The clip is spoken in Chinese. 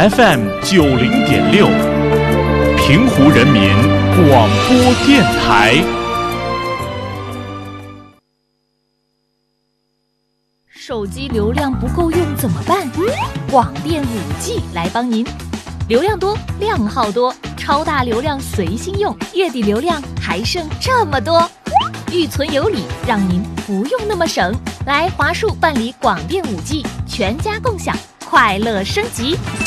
FM90.6，平湖人民广播电台。 手机流量不够用怎么办？广电5G 来帮您，流量多，量号多，超大流量随心用，月底流量还剩这么多，预存有礼，让您不用那么省。来华数办理广电5G，全家共享，快乐升级。